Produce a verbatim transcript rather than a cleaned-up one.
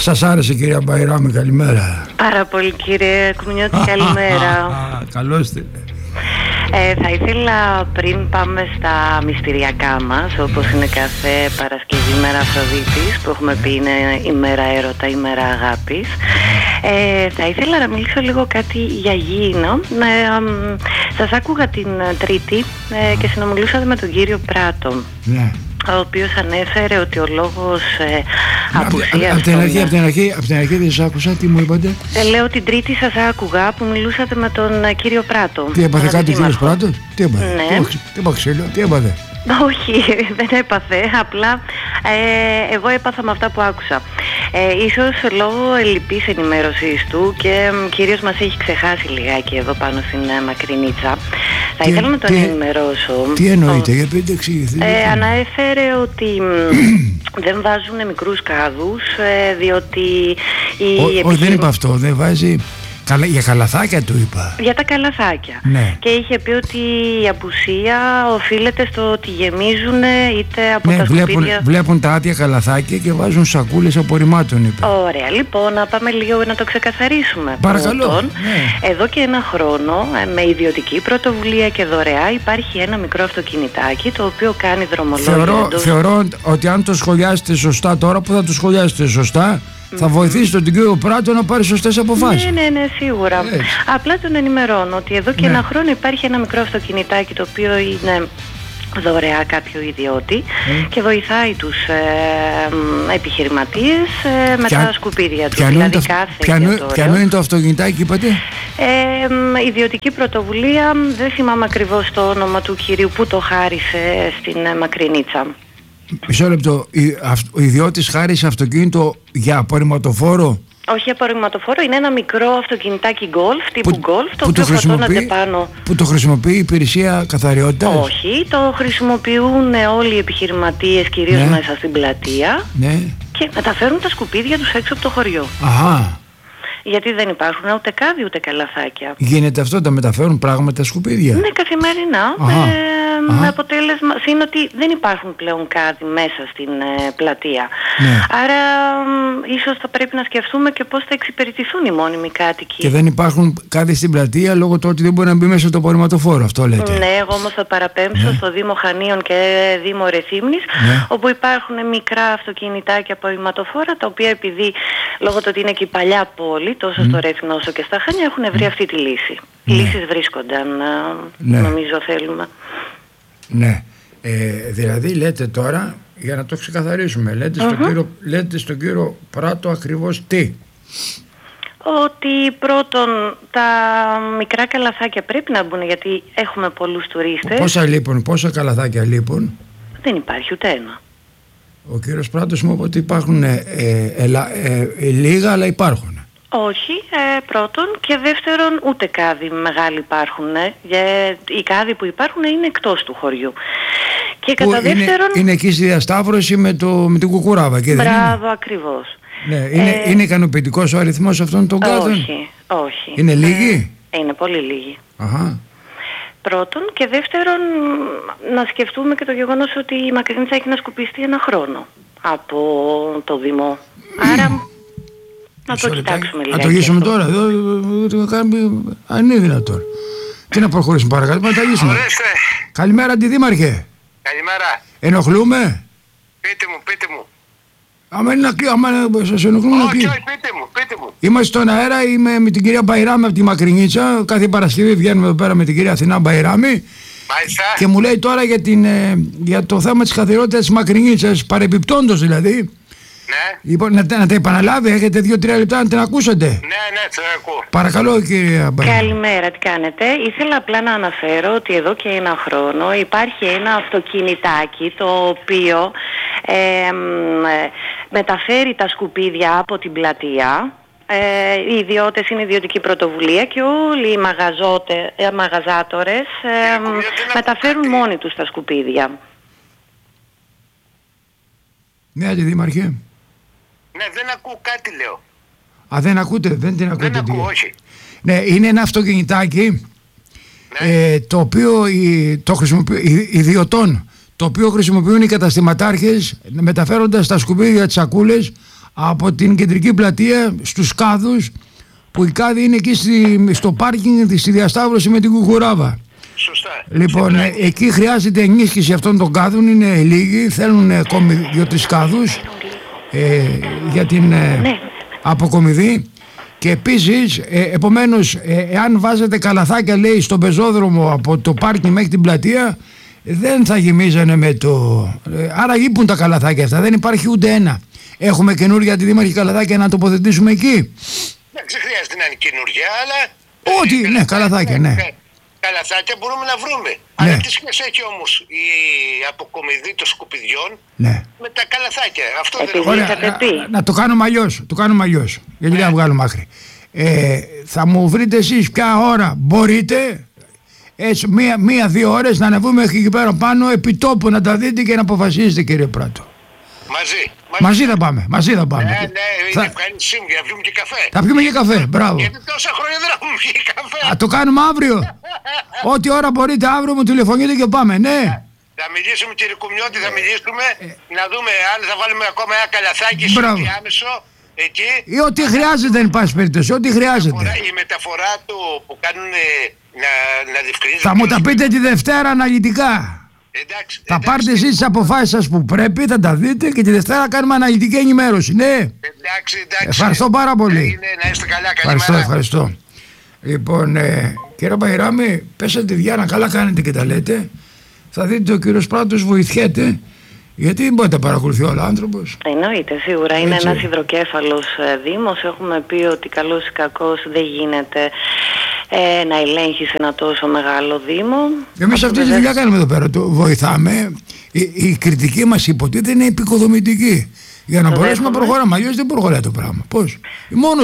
Σας άρεσε κυρία Μπαϊράμη, καλημέρα. Πάρα πολύ κύριε Κουμουνιώτη, καλημέρα. Καλώς είστε. Ε, θα ήθελα πριν πάμε στα μυστηριακά μας, όπως είναι κάθε Παρασκευή μέρα Αφροδίτης, που έχουμε πει είναι ημέρα έρωτα, ημέρα αγάπης, ε, θα ήθελα να μιλήσω λίγο κάτι για γήινο. Ε, ε, σας άκουγα την Τρίτη ε, και συνομιλούσατε με τον κύριο Πράτο. Ναι. Ο οποίος ανέφερε ότι ο λόγος ε, απουσίας... Από την αρχή, από την αρχή, από την αρχή δεν σας άκουσα, τι μου είπατε? Ε, λέω την Τρίτη σας άκουγα που μιλούσατε με τον ε, κύριο Πράτο. Τι έπαθε κάτι ο κύριος Πράτος? Τι έπαθε? Ναι. Τι έπαθε ξύλο? Τι έπαθε? Όχι, δεν έπαθε, απλά ε, εγώ έπαθα με αυτά που άκουσα. Ε, ίσως λόγω ελλειπής ενημέρωσης του και ε, κυρίως μας έχει ξεχάσει λιγάκι εδώ πάνω στην ε, Μακρινίτσα. Θα τι, ήθελα να τον τι, ενημερώσω. Τι εννοείται, για πείτε εξηγηθείτε. Ε, ανέφερε ότι δεν βάζουν μικρούς κάδους, ε, διότι... Η Όχι, επιχείρημα... δεν είπα αυτό, δεν βάζει... Καλα... Για καλαθάκια του είπα. Για τα καλαθάκια. Ναι. Και είχε πει ότι η απουσία οφείλεται στο ότι γεμίζουν είτε από ναι, τα βλέπουν, σκουπίδια. Βλέπουν τα άδεια καλαθάκια και βάζουν σακούλες απορριμμάτων, είπε. Ωραία, λοιπόν, να πάμε λίγο να το ξεκαθαρίσουμε. Παρακαλώ. Πρώτον, ναι. Εδώ και ένα χρόνο, με ιδιωτική πρωτοβουλία και δωρεά, υπάρχει ένα μικρό αυτοκινητάκι το οποίο κάνει δρομολόγια. Θεωρώ, εντός... θεωρώ ότι αν το σχολιάσετε σωστά τώρα, που θα το σχολιάσετε σωστά, θα βοηθήσει τον κύριο Πράτο να πάρει σωστές αποφάσεις. Ναι, ναι, ναι, σίγουρα. Έτσι. Απλά τον ενημερώνω ότι εδώ και ναι. ένα χρόνο υπάρχει ένα μικρό αυτοκινητάκι το οποίο είναι δωρεά κάποιο ιδιώτη mm. και βοηθάει τους ε, επιχειρηματίες ε, με Ποια, τα σκουπίδια τους. Δηλαδή το, κάθε Ποιανού είναι το αυτοκινητάκι, είπατε? Ε, ιδιωτική πρωτοβουλία, δεν θυμάμαι ακριβώς το όνομα του κυρίου που το χάρισε στην ε, Μακρινίτσα. Μισό λεπτό, ο ιδιώτης χάρισε αυτοκίνητο για απορριμματοφόρο? Όχι απορριμματοφόρο, είναι ένα μικρό αυτοκινητάκι γκολφ, τύπου που, γκολφ, το που οποίο το φορτώνεται πάνω. Που το χρησιμοποιεί η υπηρεσία καθαριότητας? Όχι, το χρησιμοποιούν όλοι οι επιχειρηματίες, κυρίως ναι. μέσα στην πλατεία, ναι. και μεταφέρουν τα σκουπίδια τους έξω από το χωριό. Αχα. Γιατί δεν υπάρχουν ούτε κάδοι ούτε καλαθάκια. Γίνεται αυτό, τα μεταφέρουν πράγματα σκουπίδια? Ναι, καθημερινά. Αχα. Ε, Αχα. με αποτέλεσμα είναι ότι δεν υπάρχουν πλέον κάδοι μέσα στην ε, πλατεία. Ναι. Άρα ε, ίσως θα πρέπει να σκεφτούμε και πώς θα εξυπηρετηθούν οι μόνιμοι κάτοικοι. Και δεν υπάρχουν κάδοι στην πλατεία λόγω του ότι δεν μπορεί να μπει μέσα το απορριμματοφόρο, αυτό λέτε? Ναι, εγώ όμως θα παραπέμψω ναι. στο Δήμο Χανίων και Δήμο Ρεθύμνης, ναι. όπου υπάρχουν μικρά αυτοκινητάκια απορριμματοφόρα, τα οποία επειδή λόγω του ότι είναι και η παλιά πόλη, τόσο mm. στο Ρέθυμνο όσο και στα Χανιά, έχουν βρει αυτή τη λύση. Ναι. Λύσεις βρίσκονταν, ναι. νομίζω θέλουμε. Ναι. Ε, δηλαδή λέτε τώρα, για να το ξεκαθαρίσουμε, λέτε, uh-huh. στον, κύριο, λέτε στον κύριο Πράτο ακριβώς τι? Ότι πρώτον τα μικρά καλαθάκια πρέπει να μπουν γιατί έχουμε πολλούς τουρίστες. Πόσα λείπουν, πόσα καλαθάκια λείπουν? Δεν υπάρχει ούτε ένα. Ο κύριος Πράτος μου είπε ότι υπάρχουν ε, ε, ε, ε, λίγα, αλλά υπάρχουν. Όχι, ε, πρώτον, και δεύτερον ούτε κάδοι μεγάλοι υπάρχουν. Ε, οι κάδοι που υπάρχουν είναι εκτός του χωριού. Και κατά είναι, δεύτερον... Είναι εκεί στη διασταύρωση με, το, με την Κουκουράβα και δεν είναι? Μπράβο, ακριβώς. Ναι, είναι, ε, είναι ικανοποιητικός ο αριθμός αυτών των κάδων? Όχι, όχι. Είναι λίγοι? Ε, είναι πολύ λίγοι. Αχα. Πρώτον, και δεύτερον να σκεφτούμε και το γεγονός ότι η Μακρινίτσα έχει να σκουπιστεί ένα χρόνο από το Δήμο. Άρα... Να το κοιτάξουμε λίγο. Να το γύσουμε τώρα. Αν είναι δυνατόν. Τι να προχωρήσουμε παρακάτω, να τα γύσουμε. Καλημέρα, Αντιδήμαρχε. Καλημέρα. Ενοχλούμε? Πείτε μου, πείτε μου. Άμα είναι να κλείω, άμα σας ενοχλούμε να κλείω. Όχι, όχι, πείτε μου, πείτε μου. Είμαστε στον αέρα, είμαι με την κυρία Μπαϊράμη από τη Μακρινίτσα. Κάθε Παρασκευή βγαίνουμε εδώ πέρα με την κυρία Αθηνά Μπαϊράμη. Μάλιστα. Και μου λέει τώρα για, την, για το θέμα της καθαριότητας της Μακρινίτσας, παρεμπιπτόντος δηλαδή. Ναι. Λοιπόν, να, να τα επαναλάβει, έχετε δύο-τρία λεπτά να την ακούσετε. Ναι, ναι, το ακούω. Παρακαλώ, κύριε Μπαϊράμη. Καλημέρα, τι κάνετε? Ήθελα απλά να αναφέρω ότι εδώ και ένα χρόνο υπάρχει ένα αυτοκινητάκι το οποίο ε, ε, μεταφέρει τα σκουπίδια από την πλατεία. Ε, οι ιδιώτες είναι ιδιωτική πρωτοβουλία και όλοι οι μαγαζότε, ε, μαγαζάτορες ε, ε, μεταφέρουν μόνοι τους τα σκουπίδια. Ναι, Αντιδήμαρχε. Ναι, δεν ακούω κάτι, λέω. Α, δεν ακούτε, δεν την ακούτε? Δεν ακούω, όχι. Ναι, είναι ένα αυτοκινητάκι, ναι. ε, το οποίο οι, το χρησιμοποιεί, ιδιωτών, το οποίο χρησιμοποιούν οι καταστηματάρχες μεταφέροντας τα σκουπίδια, τις σακούλες από την κεντρική πλατεία στους Κάδους, που η Κάδη είναι εκεί στη, στο πάρκινγκ, στη διασταύρωση με την Κουκουράβα. Σωστά. Λοιπόν, ε, εκεί χρειάζεται ενίσχυση αυτών των κάδων, είναι λίγοι, θέλουν ακόμη δύο-τρεις κάδους ε, για την ε, Ναι. αποκομιδή. Και επίσης, ε, επομένως, ε, εάν βάζετε καλαθάκια, λέει, στον πεζόδρομο από το πάρκινγκ μέχρι την πλατεία, δεν θα γεμίζανε με το... Ε, άρα λείπουν τα καλαθάκια αυτά, δεν υπάρχει ούτε ένα. Έχουμε καινούργια αντιδήμαρχη καλαθάκια να τοποθετήσουμε εκεί. Εντάξει, δεν χρειάζεται να είναι καινούργια, αλλά... Ό,τι, ε, ναι, καλαθάκια, ναι. Καλαθάκια μπορούμε να βρούμε. Ναι. Αλλά τι σχέση έχει όμως η αποκομιδή των σκουπιδιών Ναι. με τα καλαθάκια? Αυτό δεν Επειδή- είναι. Ωραία, είχατε να, πει. να το κάνουμε αλλιώς, το κάνουμε αλλιώς, γιατί δεν θα βγάλουμε άκρη. Ε, θα μου βρείτε εσείς ποια ώρα μπορείτε, έτσι, μία, μία-δύο ώρες να ανεβούμε εκεί πέρα πάνω, επί τόπου να τα δείτε και να αποφασίσετε, κύριε Πράτο. Μαζί. Μαζί θα πάμε, μαζί θα πάμε. Ναι, ναι, είναι θα, ευχαριστή μου, για πιούμε και καφέ. θα πιούμε και καφέ, μπράβο. Γιατί τόσα χρόνια δεν έχουμε πιει καφέ. Α, το κάνουμε αύριο. Ό,τι ώρα μπορείτε αύριο μου τηλεφωνείτε και πάμε, ναι. Θα μιλήσουμε, κύριε Κουμιώτη, θα μιλήσουμε, να δούμε αν θα βάλουμε ακόμα ένα καλαθάκι στο Μπράβο. διάμεσο, εκεί. Ή ό,τι χρειάζεται, εν πάση περιπτώσει, ό,τι χρειάζεται. Η μεταφορά του που κάνουν ε, να, να διευκρινίζουν. Θα μου τα πείτε τη Δευτέρα αναλυτικά. Εντάξει, Θα εντάξει, πάρετε εσείς τις αποφάσεις σας που πρέπει, θα τα δείτε και τη Δευτέρα κάνουμε αναλυτική ενημέρωση. Ναι. Εντάξει, εντάξει. Ευχαριστώ πάρα πολύ. Είναι, να είστε καλά, καλή Ευχαριστώ, μέρα. ευχαριστώ. Λοιπόν, ε, κύριε Μπαϊράμι, πέσατε τη Διάνα, καλά κάνετε και τα λέτε. Θα δείτε ο κύριος Πράτος βοηθιέται, γιατί δεν μπορεί να τα παρακολουθεί ο άνθρωπος. Εννοείται, σίγουρα. Είναι Έτσι. ένας υδροκέφαλος ε, δήμος. Έχουμε πει ότι καλός ή κακός δεν γίνεται ε, να ελέγχεις ένα τόσο μεγάλο δήμο. Εμείς αυτή τη Βέβαια, δουλειά κάνουμε εδώ πέρα. Το βοηθάμε. Η, η κριτική μας υποτίθεται είναι επικοδομητική. Για να Το μπορέσουμε να δέχομαι. προχωράμε. Αλλιώς δεν προχωράει το πράγμα. Πώς. Μόνο